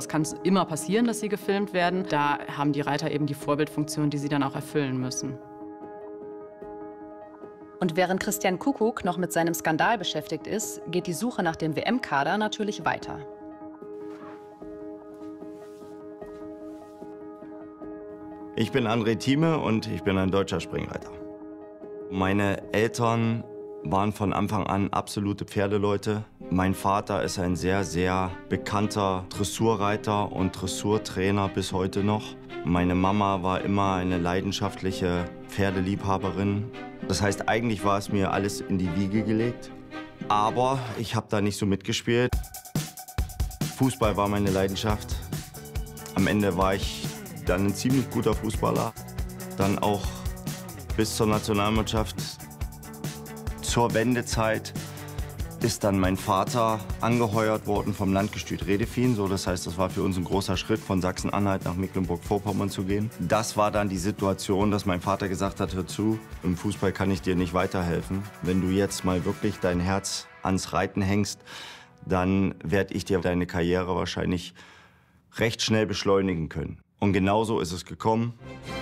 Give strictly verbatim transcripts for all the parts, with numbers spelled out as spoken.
kann immer passieren, dass sie gefilmt werden. Da haben die Reiter eben die Vorbildfunktion, die sie dann auch erfüllen müssen. Und während Christian Kuckuck noch mit seinem Skandal beschäftigt ist, geht die Suche nach dem W M-Kader natürlich weiter. Ich bin André Thieme und ich bin ein deutscher Springreiter. Meine Eltern waren von Anfang an absolute Pferdeleute. Mein Vater ist ein sehr, sehr bekannter Dressurreiter und Dressurtrainer bis heute noch. Meine Mama war immer eine leidenschaftliche Pferdeliebhaberin. Das heißt, eigentlich war es mir alles in die Wiege gelegt. Aber ich habe da nicht so mitgespielt. Fußball war meine Leidenschaft. Am Ende war ich dann ein ziemlich guter Fußballer. Dann auch bis zur Nationalmannschaft. Zur Wendezeit ist dann mein Vater angeheuert worden vom Landgestüt Redefien. So, das heißt, das war für uns ein großer Schritt, von Sachsen-Anhalt nach Mecklenburg-Vorpommern zu gehen. Das war dann die Situation, dass mein Vater gesagt hat, hör zu, im Fußball kann ich dir nicht weiterhelfen. Wenn du jetzt mal wirklich dein Herz ans Reiten hängst, dann werde ich dir deine Karriere wahrscheinlich recht schnell beschleunigen können. Und genauso ist es gekommen.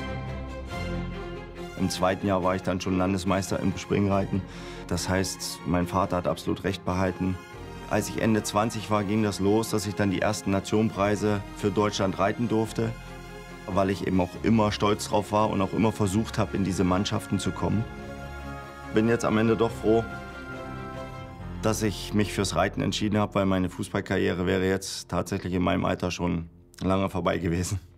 Im zweiten Jahr war ich dann schon Landesmeister im Springreiten. Das heißt, mein Vater hat absolut recht behalten. Als ich Ende zwanzig war, ging das los, dass ich dann die ersten Nationenpreise für Deutschland reiten durfte, weil ich eben auch immer stolz drauf war und auch immer versucht habe, in diese Mannschaften zu kommen. Bin jetzt am Ende doch froh, dass ich mich fürs Reiten entschieden habe, weil meine Fußballkarriere wäre jetzt tatsächlich in meinem Alter schon lange vorbei gewesen.